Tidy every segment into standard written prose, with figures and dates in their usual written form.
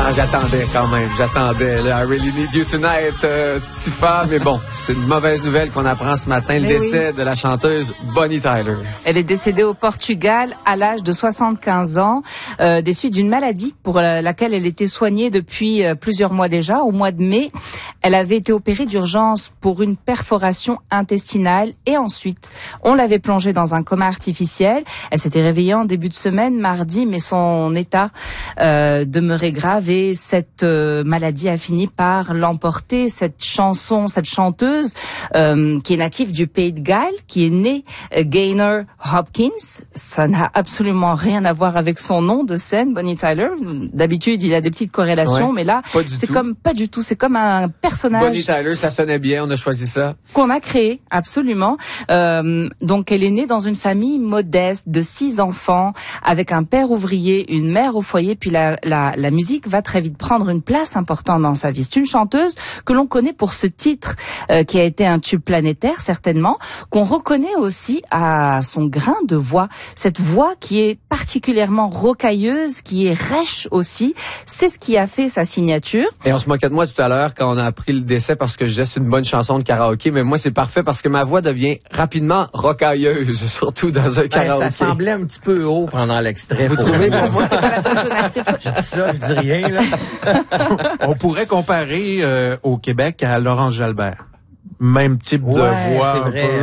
Ah, j'attendais quand même, là, I Really Need You Tonight, Tifa, mais bon, c'est une mauvaise nouvelle qu'on apprend ce matin, le décès de la chanteuse Bonnie Tyler. Elle est décédée au Portugal à l'âge de 75 ans, des suites d'une maladie pour laquelle elle était soignée depuis plusieurs mois déjà. Au mois de mai, elle avait été opérée d'urgence pour une perforation intestinale et ensuite, on l'avait plongée dans un coma artificiel. Elle s'était réveillée en début de semaine, mardi, mais son état demeurait grave et cette maladie a fini par l'emporter. Cette chanteuse qui est native du Pays de Galles, qui est née Gaynor Hopkins, ça n'a absolument rien à voir avec son nom de scène, Bonnie Tyler. D'habitude, il y a des petites corrélations, mais là, c'est comme pas du tout. C'est comme un personnage. Bonnie Tyler, ça sonnait bien, on a choisi ça. Qu'on a créé, absolument. Donc, elle est née dans une famille modeste de 6 enfants, avec un père ouvrier, une mère au foyer, puis la musique va très vite prendre une place importante dans sa vie. C'est une chanteuse que l'on connaît pour ce titre qui a été un tube planétaire, certainement, qu'on reconnaît aussi à son grain de voix. Cette voix qui est particulièrement rocailleuse, qui est rêche aussi, c'est ce qui a fait sa signature. Et on se moquait de moi tout à l'heure quand on a appris le décès parce que je disais c'est une bonne chanson de karaoké, mais moi c'est parfait parce que ma voix devient rapidement rocailleuse, surtout dans un karaoké. Ça semblait un petit peu haut pendant l'extrait. Vous trouvez Parce que c'était pas la bonne tonalité. Je dis ça, je dis rien, là. On pourrait comparer au Québec à Laurence Jalbert. Même type de voix, c'est vrai,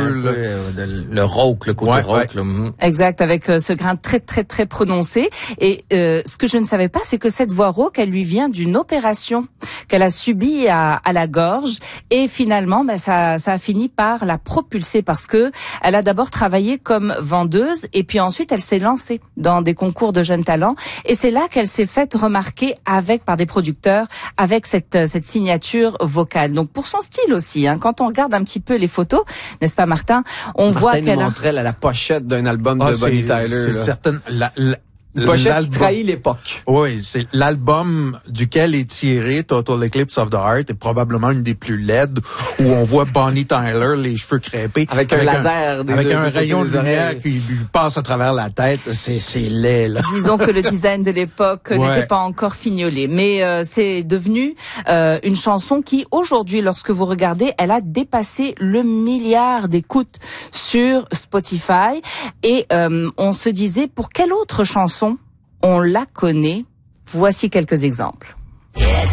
le rauque, le côté rauque. Là. Exact, avec ce grain très très très prononcé. Et ce que je ne savais pas, c'est que cette voix rauque, elle lui vient d'une opération qu'elle a subie à la gorge. Et finalement, ça a fini par la propulser parce que elle a d'abord travaillé comme vendeuse et puis ensuite elle s'est lancée dans des concours de jeunes talents. Et c'est là qu'elle s'est faite remarquer par des producteurs avec cette signature vocale. Donc pour son style aussi, quand on regarde un petit peu les photos, n'est-ce pas Martin, voit qu'elle a... montrait la pochette d'un album de Bonnie Tyler. C'est certain. Une pochette qui trahit l'époque. Oui, c'est l'album duquel est tiré Total Eclipse of the Heart est probablement une des plus laides où on voit Bonnie Tyler, les cheveux crêpés. Avec un laser. Avec un rayon de lumière qui lui passe à travers la tête. C'est laid, là. Disons que le design de l'époque n'était pas encore fignolé. Mais c'est devenu une chanson qui, aujourd'hui, lorsque vous regardez, elle a dépassé le milliard d'écoutes sur Spotify. Et on se disait, pour quelle autre chanson on la connaît? Voici quelques exemples.